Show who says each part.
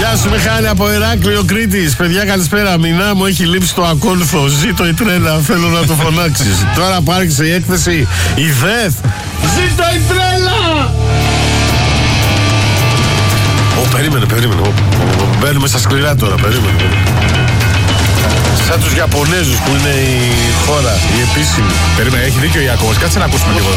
Speaker 1: Γεια σου Μιχάλη από Ηράκλειο Κρήτης. Παιδιά καλησπέρα. Μινά μου έχει λείψει το ακόλουθο. Ζήτω η τρέλα. Θέλω να το φωνάξεις. Τώρα που άρχισε η έκθεση η ΔΕΘ. Ζήτω η τρέλα. Περίμενε. Μπαίνουμε στα σκληρά τώρα. Περίμενε. Σαν τους Ιαπωνέζους που είναι η χώρα, η επίσημη.
Speaker 2: Περίμενε, έχει δίκιο ο Ιακώβος. Κάτσε να ακούσουμε λίγο.